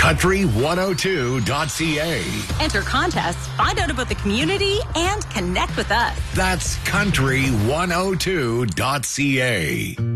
Country102.ca. Enter contests, find out about the community, and connect with us. That's Country102.ca.